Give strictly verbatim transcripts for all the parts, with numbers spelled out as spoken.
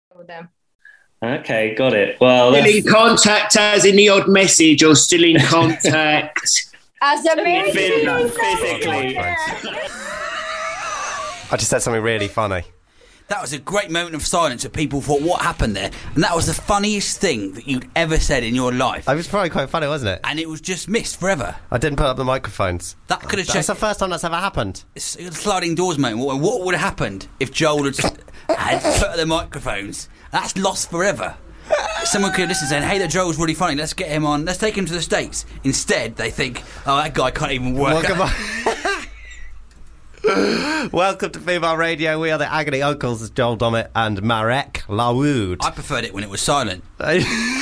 with them. Okay, got it. Well, Still that's... in contact as in the odd message or still in contact? As a man, physically. I just said something really funny. That was a great moment of silence where people thought, what happened there? And that was the funniest thing that you'd ever said in your life. It was probably quite funny, wasn't it? And it was just missed forever. I didn't put up the microphones. That could have That's changed. the first time that's ever happened. It's a sliding doors moment. What, what would have happened if Joel had, had put up the microphones? That's lost forever. Someone could listen saying, hey, that Joel's really funny, let's get him on, let's take him to the States. Instead, they think, oh, that guy can't even work. Welcome, Welcome to Female Radio. We are the Agony Uncles, Joel Dommett and Marek Lawood. I preferred it when it was silent. What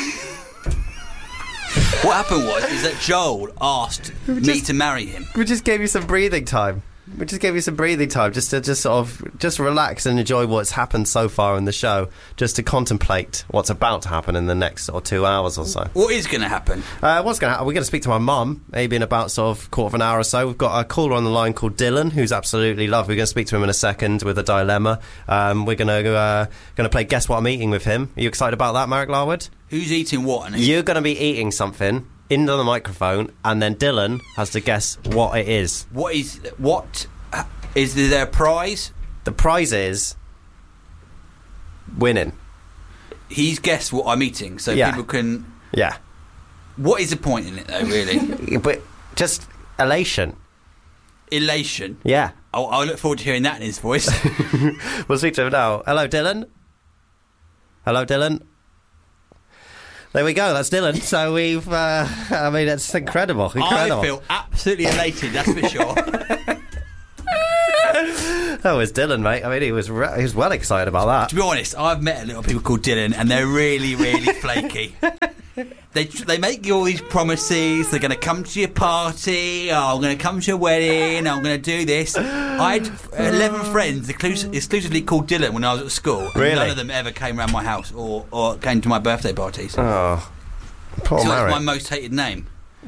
happened was is that Joel asked me just, to marry him. We just gave you some breathing time. We just gave you some breathing time just to just sort of just relax and enjoy what's happened so far in the show, just to contemplate what's about to happen in the next sort of two hours or so. What is going to happen? Uh, what's going to happen? We're going to speak to my mum, maybe in about sort of quarter of an hour or so. We've got a caller on the line called Dylan, who's absolutely lovely. We're going to speak to him in a second with a dilemma. Um, we're going to uh, going to play Guess What I'm Eating with him. Are you excited about that, Marek Larwood? Who's eating what? And You're going to be eating something into the microphone, and then Dylan has to guess what it is. What is what? Is there a prize? The prize is winning. He's guessed what I'm eating, so Yeah. people can. Yeah. What is the point in it, though? Really, But just elation. elation. Yeah. Oh, I look forward to hearing that in his voice. We'll speak to him now. Hello, Dylan. Hello, Dylan. There we go. That's Dylan. So we've. Uh, I mean, it's incredible. Incredible. I feel absolutely elated. That's for sure. That was Dylan, mate. I mean, he was re- he was well excited about that. To be honest, I've met a little people called Dylan, and they're really, really flaky. They they make you all these promises. They're going to come to your party. Oh, I'm going to come to your wedding. I'm going to do this. I had eleven friends exclus- exclusively called Dylan when I was at school. And Really? None of them ever came around my house or, or came to my birthday parties. Oh, poor So that's Marek. my most hated name.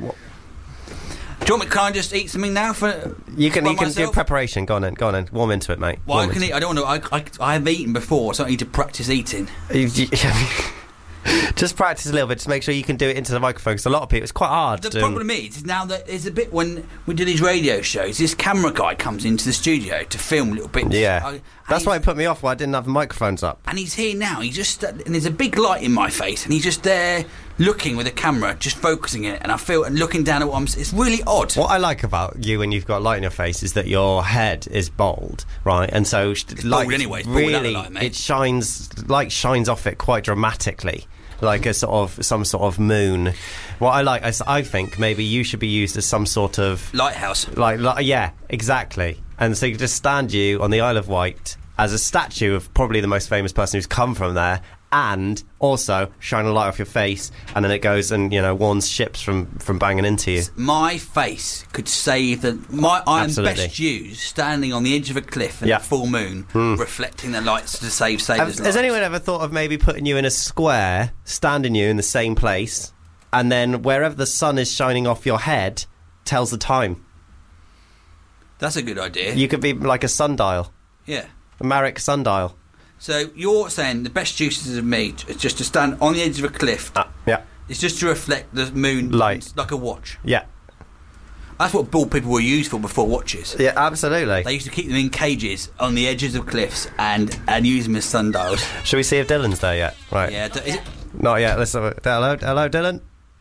Do you want me? Can I just eat something now for? You can by you can do myself? preparation. Go on then. Go on then. Warm into it, mate. Well, I Warm can into eat. I don't want to. I, I, I have eaten before, so I need to practice eating. it. You- you- Just practice a little bit. Just make sure you can do it into the microphone. Because a lot of people, it's quite hard. The to, problem is, is now that there's a bit when we do these radio shows, this camera guy comes into the studio to film little bits. Yeah, I- that's and why he's- it put me off. Why I didn't have the microphones up. And he's here now. He just and there's a big light in my face, and he's just there looking with a camera, just focusing it. And I feel and looking down at what I'm. It's really odd. What I like about you when you've got light in your face is that your head is bald, right? And so, it's bald anyway, it's bald without the really, light, mate. it shines, light shines off it quite dramatically, like a sort of some sort of moon. What I like, is I think maybe you should be used as some sort of Lighthouse. like, like yeah, exactly. And so you could just stand you on the Isle of Wight as a statue of probably the most famous person who's come from there, and also shine a light off your face, and then it goes and, you know, warns ships from, from banging into you. My face could save the. My I am Absolutely. best used standing on the edge of a cliff in Yeah. the full moon, reflecting the lights to save Have, sailors' has lives. anyone ever thought of maybe putting you in a square, standing you in the same place, and then wherever the sun is shining off your head tells the time? That's a good idea. You could be like a sundial, yeah. a Marek sundial. So you're saying the best uses of me is just to stand on the edge of a cliff. Ah, yeah, It's just to reflect the moon Light. like a watch. yeah, That's what bald people were used for before watches. yeah, absolutely. They used to keep them in cages on the edges of cliffs and, and use them as sundials. Shall we see if Dylan's there yet? Right. Yeah, d- is it, Not yet. Let's have a, hello, hello, Dylan.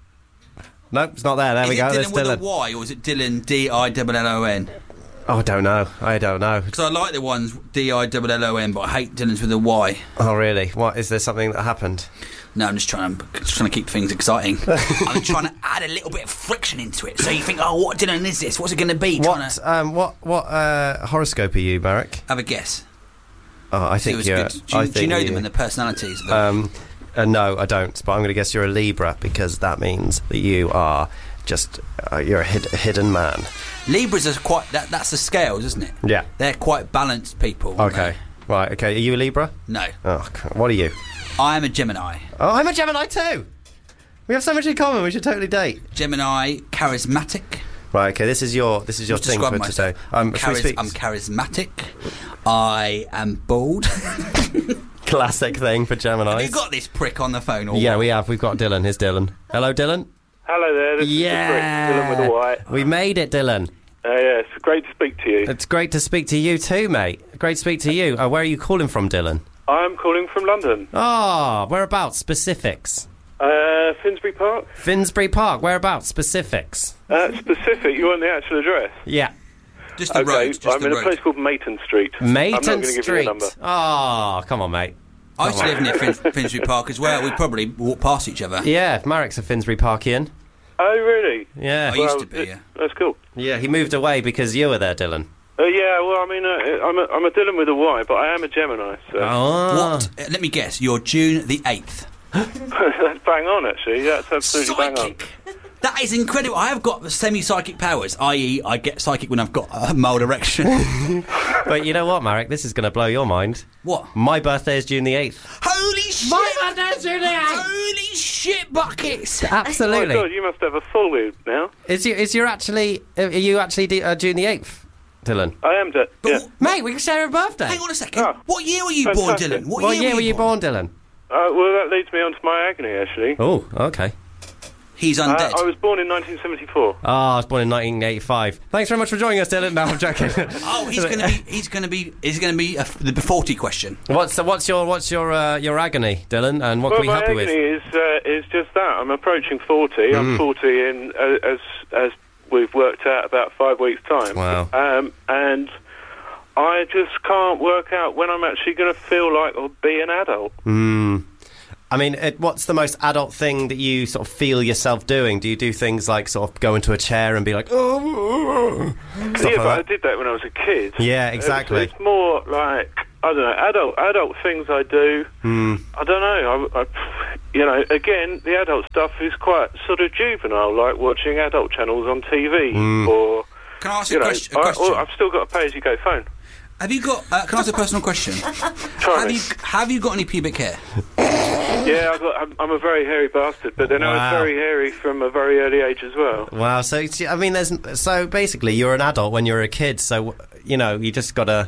Nope, it's not there. There is we it go. Dylan There's with Dylan. a Y or is it Dylan D I L L O N? Oh, I don't know. I don't know. Because I like the ones D I L L O N, but I hate Dylan's with a Y. Oh, really? What is there something that happened? No, I'm just trying to just trying to keep things exciting. I'm trying to add a little bit of friction into it, so you think, oh, what Dylan is this? What's it going to be? Trying What to um what what uh, horoscope are you, Marek? have a guess. Oh, I See think what's you're. good. Do you, I do you think know you- them and the personalities? Of them? Um, uh, no, I don't. But I'm going to guess you're a Libra because that means that you are just uh, you're a hid- hidden man. Libras are quite. That, that's the scales, isn't it? Yeah. They're quite balanced people. aren't Okay. Right. Okay. Are you a Libra? they? No, Oh, c- what are you? I am a Gemini. Oh, I'm a Gemini too. We have so much in common. We should totally date. Gemini, charismatic. Right. Okay. This is your this is your Just thing describe for myself. today. Um, shall we Charis- speak? I'm charismatic. I am bald. Classic thing for Gemini. Have you got this prick on the phone? Or Yeah, what? we have. We've got Dylan. Here's Dylan. Hello, Dylan. Hello there, this Yeah. is Rick, Dylan with a Y. We made it, Dylan. Uh, yeah, it's great to speak to you. It's great to speak to you too, mate. Great to speak to you. Uh, where are you calling from, Dylan? I'm calling from London. Ah, whereabouts? Specifics. Uh, Finsbury Park. Finsbury Park. Whereabouts? Specifics. Uh, specific, you want the actual address? Yeah. Just the Okay, road. Just I'm the in a road. place called Mayton Street. I'm not Mayton going to give you a Street. number. Oh, come on, mate. I used to live near Fin- Finsbury Park as well. We probably walk past each other. Yeah, Marek's a Finsbury Parkian. Oh, really? Yeah. I used Well, to be, it- yeah. That's cool. Yeah, he moved away because you were there, Dylan. Uh, yeah, well, I mean, uh, I'm, a, I'm a Dylan with a Y, but I am a Gemini, so Oh. What? Uh, let me guess. You're June the eighth. that's bang on, actually. That's absolutely bang on. Psychic. That is incredible. I have got semi-psychic powers, that is, I get psychic when I've got a mild erection. But you know what, Marek? This is going to blow your mind. What? My birthday is June the eighth. Holy shit! Holy shit buckets! Oh, my Absolutely. God, you must have a full week now. Is you is you actually are you actually d- uh, June the eighth, Dylan? I am, de- But yeah. w- Mate, we can share a birthday. hang on a second. Oh. What year were you born, Fantastic. Dylan? What, What year were you born, born? Dylan? Uh, well, that leads me on to my agony, actually. Oh, okay. He's Uh, undead. I was born in nineteen seventy-four. Oh, I was born in nineteen eighty-five. Thanks very much for joining us, Dylan. No, I'm joking. Oh, he's going to be. He's going to be. He's going to be a, f- the forty question. What's what's your what's your uh, your agony, Dylan? And what Well, can we my help you agony with? is uh, is just that. I'm approaching forty. Mm. I'm forty in uh, as as we've worked out about five weeks' time. Wow. Um, and I just can't work out when I'm actually going to feel like or be an adult. Hmm. I mean, it, what's the most adult thing that you sort of feel yourself doing? Do you do things like sort of go into a chair and be like, oh, stuff yeah, like but I that? did that when I was a kid. Yeah, It's- exactly. It's, more like I don't know, adult adult things I do. Hmm. I don't know. I, I, you know, again, the adult stuff is quite sort of juvenile, like watching adult channels on T V Hmm. or. Can I ask You a, know, question, a I, question? well, I've still got a pay-as-you-go phone. Have you got? Uh, can I ask a personal question? Try have me. you Have you got any pubic hair? Yeah, I've got, I'm, I'm a very hairy bastard, but then I Wow. was very hairy from a very early age as well. Wow. So it's- I mean, there's so basically you're an adult when you're a kid. So you know you just gotta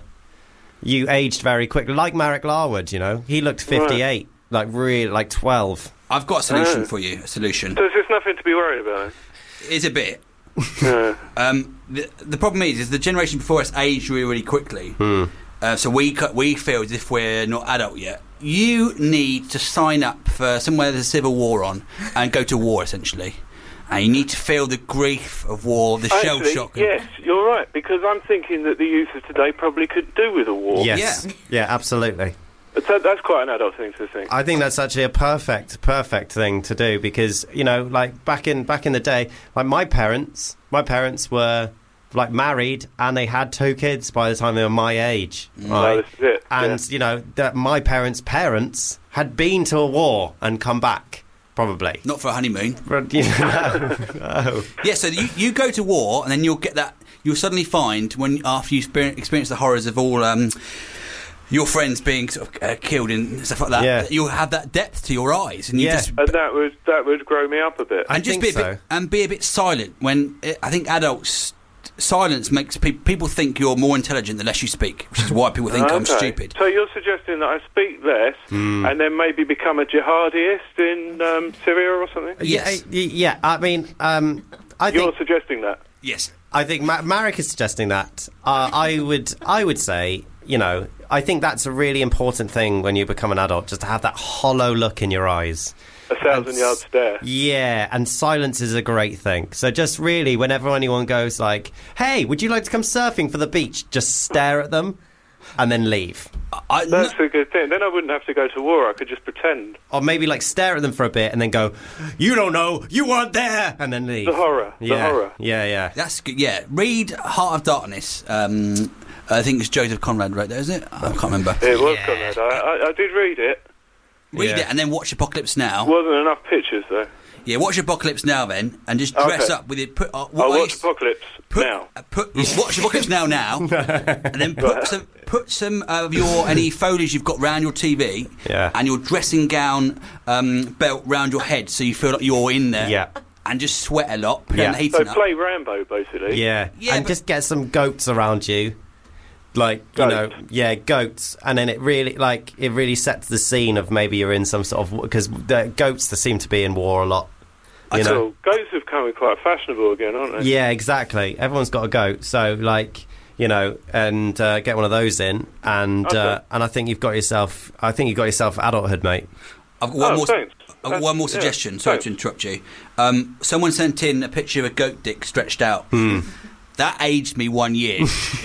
you aged very quickly, like Marek Larwood. You know, he looked fifty-eight, like really like twelve. I've got a solution Oh. for you. A solution. So there's nothing to be worried about. It's a bit. Yeah. Um, the, the problem is, is the generation before us aged really, really quickly. Uh, so we cu- we feel as if we're not adult yet. You need to sign up for somewhere there's a civil war on and go to war essentially. And you need to feel the grief of war, the shell Actually, shock. yes, you're right, because I'm thinking that the youth of today probably could do with a war. Yes. Yeah. Yeah. Absolutely. But that, that's quite an adult thing to think. I think that's actually a perfect, perfect thing to do because you know, like back in back in the day, like my parents, my parents were like married and they had two kids by the time they were my age, No, right? this is it. And yeah. you know that my parents' parents had been to a war and come back, probably. Not for a honeymoon. But, you know, no. Yeah, so you, you go to war and then you'll get that. You'll suddenly find when after you exper- experience the horrors of all. Um, your friends being sort of uh, killed and stuff like that. Yeah. You'll have that depth to your eyes, and you Yeah. just And that would that would grow me up a bit. I and just think be a so. bit, and be a bit silent when it, I think adults silence makes people people think you're more intelligent the less you speak, which is why people think I'm Okay. stupid. So you're suggesting that I speak less Hmm. and then maybe become a jihadist in um, Syria or something? Yes. Yeah, y- yeah. I mean, um, I You're think suggesting that? Yes. I think Ma- Marek is suggesting that. Uh, I would, I would say, you know, I think that's a really important thing when you become an adult, just to have that hollow look in your eyes. A thousand And yard s- stare. Yeah, and silence is a great thing. So just really, whenever anyone goes like, "Hey, would you like to come surfing for the beach?" Just stare at them, and then leave. I, That's a good thing. Then I wouldn't have to go to war. I could just pretend. Or maybe like stare at them for a bit and then go, "You don't know, you weren't there," and then leave. The horror. The Yeah, horror. yeah, yeah. that's good. Yeah, read Heart of Darkness. Um, I think it's Joseph Conrad wrote that, is it? I can't remember. It was Yeah. Conrad. I, I, I did read it. Read Yeah. it and then watch Apocalypse Now. Wasn't enough pictures though. Yeah, watch Apocalypse Now then, and just dress Okay. up with it. Put, uh, what I'll I watch used- Apocalypse Put, now. uh, put watch Apocalypse Now now, and then put some put some of your any foliage you've got round your T V, Yeah. and your dressing gown um, belt round your head, so you feel like you're in there. Yeah. And just sweat a lot. Put Yeah. yeah. the So heating up. play Rambo, basically. Yeah, Yeah, and but- just get some goats around you. like you Goat. know, yeah, goats, and then it really like it really sets the scene of maybe you're in some sort of because the goats they seem to be in war a lot. You know, Cool. Goats have become quite fashionable again, aren't they? yeah, exactly. Everyone's got a goat, so like you know, and uh, get one of those in, and Okay. uh, and I think you've got yourself. I think you've got yourself adulthood, mate. I've got one Oh, more. thanks. I've got one more Yeah, suggestion. Sorry thanks. to interrupt you. Um, someone sent in a picture of a goat dick stretched out. Hmm. That aged me one year.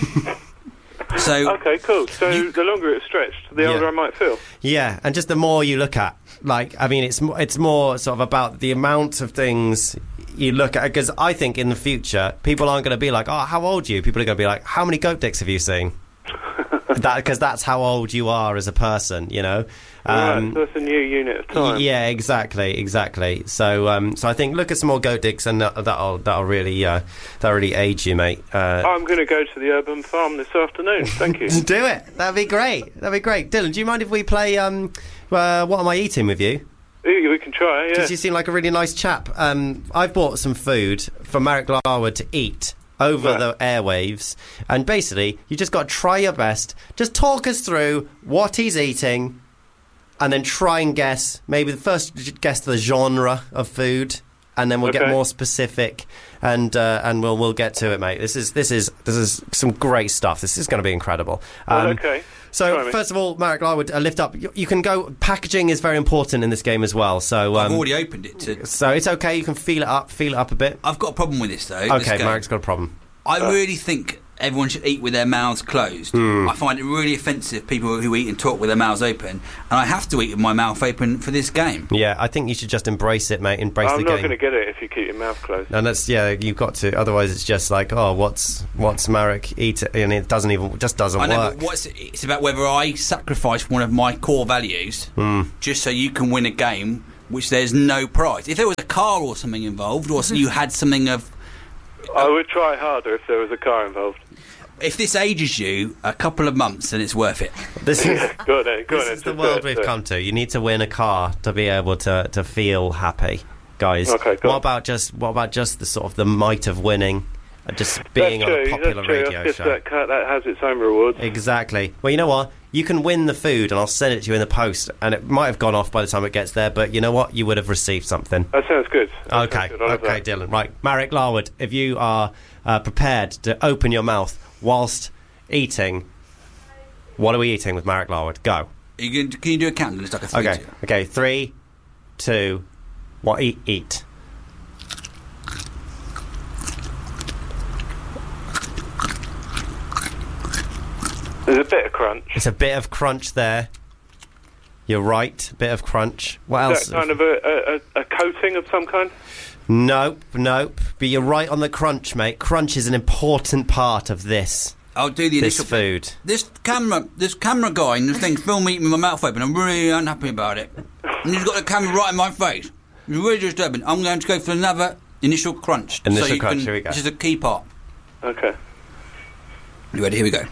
So Okay, cool. So You- the longer it's stretched, the Yeah. older I might feel. Yeah, and just the more you look at, like, I mean, it's mo- it's more sort of about the amount of things you look at. Because I think in the future, people aren't going to be like, "Oh, how old are you?" People are going to be like, "How many goat dicks have you seen?" that because that's how old you are as a person, you know. right, Um, so that's a new unit of time. yeah, exactly, exactly. So, um, so I think look at some more goat dicks, and that, that'll that'll really uh, that'll really age you, mate. Uh, I'm going to go to the urban farm this afternoon. Thank you. do it. That'd be great. That'd be great. Dylan, do you mind if we play um, uh, What Am I Eating with you? we we can try, yeah. Because you seem like a really nice chap. Um, I've bought some food for Marek Larwood to eat over Right. the airwaves, and basically, you just got to try your best. Just talk us through what he's eating, and then try and guess. Maybe the first j- guess the genre of food, and then we'll get Okay. more specific, and uh, and we'll we'll get to it, mate. This is this is this is some great stuff. This is going to be incredible. Well, Um, okay. So, Try me. first of all, Marek Larwood, uh, lift up. You, you can go. Packaging is very important in this game as well. So, I've um, already opened it. To, so it's okay. You can feel it up. Feel it up a bit. I've got a problem with this though. this Okay, game. Marek's got a problem. I really think everyone should eat with their mouths closed. Hmm. I find it really offensive people who eat and talk with their mouths open, and I have to eat with my mouth open for this game. Yeah, I think you should just embrace it, mate. Embrace I'm the not game. going to get it if you keep your mouth closed. And that's yeah, you've got to. Otherwise, it's just like, oh, what's what's Marek eat? And it doesn't even just doesn't I know, work. but what's, it's about whether I sacrifice one of my core values Hmm. just so you can win a game which there's no prize. If there was a car or something involved, or you had something of... I would try harder if there was a car involved. If this ages you a couple of months, then it's worth it. This is Go on then, go this on is then, the just world do it, we've do it. come to. You need to win a car to be able to to feel happy, guys. Okay, go what on. about just what about just the sort of the might of winning, and just being that's on true, a popular that's true. radio That's just show? That, car- that has its own rewards. Exactly. Well, you know what? You can win the food, and I'll send it to you in the post. And it might have gone off by the time it gets there, but you know what? You would have received something. That sounds good. That Okay, sounds good. I love okay, that. Dylan. Right, Marek Larwood, if you are uh, prepared to open your mouth whilst eating, what are we eating with Marek Larwood? Go. You can, can you do a countdown? It's like a three, Okay, two. okay. Three, two, what? Eat, eat. There's a bit of crunch. It's a bit of crunch there. You're right, bit of crunch. What Is else? that kind of a, a, a coating of some kind? Nope, nope. But you're right on the crunch, mate. Crunch is an important part of this I'll do the this initial food. This camera, this camera guy in this thing filming me eating with my mouth open. I'm really unhappy about it. And he's got the camera right in my face. It's really disturbing. I'm going to go for another initial crunch. Initial so you crunch, can- here we go. This is a key part. Okay. You ready? Here we go.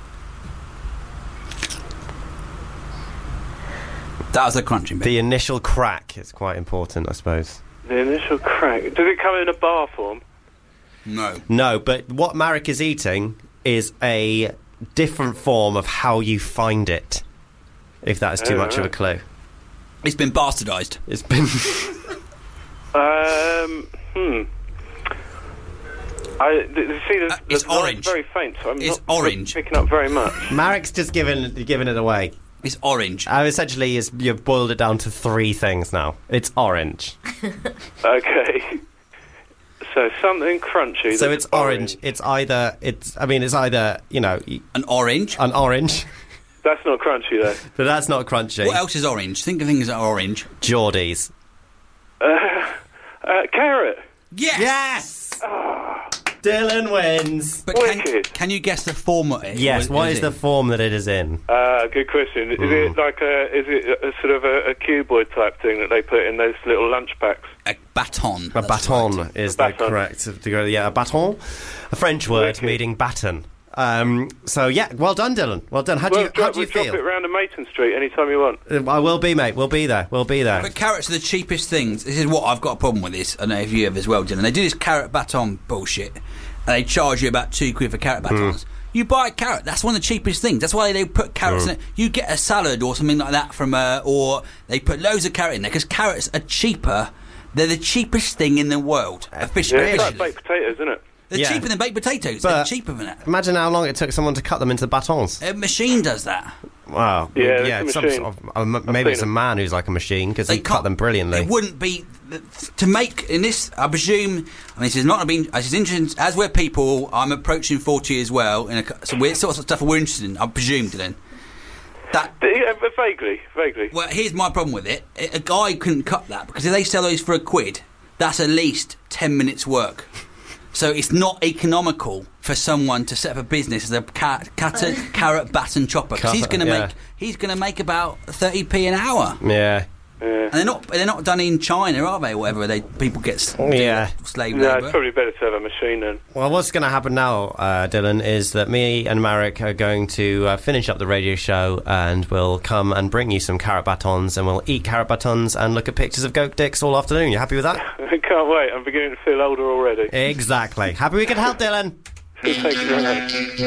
That was a crunching bit. The initial crack is quite important, I suppose. The initial crack. Does it come in a bar form? No. No, but what Marek is eating is a different form of how you find it. If that is too Oh, much of a right. clue. It's been bastardised. It's been. Um, hmm. I th- th- see. The, Uh, it's the line's orange. very faint, so I'm It's not orange. picking up very much. Marek's just given giving it away. It's orange. Uh, essentially, is you've boiled it down to three things now. It's orange. Okay. So something crunchy. So that's it's orange. It's either it's. I mean, it's either you know y- An orange. an orange, That's not crunchy though. but that's not crunchy. What else is orange? Think of things that are orange. Geordies. Uh, uh, carrot. Yes! Yes. Dylan wins. But can, Wicked. can you guess the form of it? Yes. What What it is the in? form that it is in? Uh, good question. Is it like a? Is it a, sort of a, a cuboid type thing that they put in those little lunch packs? A baton. A That's baton right. is A the baton. correct. Yeah, a baton, a French word Wicked. meaning baton. Um, so yeah, well done, Dylan. Well done. How do Well, you how drop, do you we'll drop feel? it round to Mayton Street anytime you want. Uh, I will be, mate. We'll be there. We'll be there. But carrots are the cheapest things. This is what I've got a problem with this. I don't know if you have as well, Dylan. They do this carrot baton bullshit, and they charge you about two quid for carrot batons. You buy a carrot. That's one of the cheapest things. That's why they put carrots Mm. in it. You get a salad or something like that from, uh, or they put loads of carrot in there because carrots are cheaper. They're the cheapest thing in the world. Officially, Yeah, it's like officially. baked potatoes, isn't it? They're Yeah. cheaper than baked potatoes. But- They're cheaper than that. Imagine how long it took someone to cut them into batons. A machine does that. Wow. Yeah, it's a it's some machine. sort of, uh, m- maybe seen it's a it. man who's like a machine because They he cut can't- them brilliantly. It wouldn't be to make in this. I presume. I mean, this is not been. This is interesting. As we're people, I'm approaching forty as well, and so we're sort of stuff we're interested in. I presume, Dylan. That. Yeah, but vaguely, vaguely. Well, here's my problem with it. A a guy couldn't cut that because if they sell those for a quid, that's at least ten minutes work. So it's not economical for someone to set up a business as a ca- cutter, carrot baton chopper because he's going to Yeah. make he's going to make about thirty p an hour. Yeah. Yeah. And they're not they're not done in China, are they? Or whatever they people get s- Yeah. slave No, labour. it's probably better to have a machine then. Well, what's going to happen now, uh, Dylan, is that me and Marek are going to uh, finish up the radio show and we'll come and bring you some carrot batons and we'll eat carrot batons and look at pictures of goat dicks all afternoon. You happy with that? I can't wait. I'm beginning to feel older already. Exactly. Happy we could help, Dylan. Thank you very much.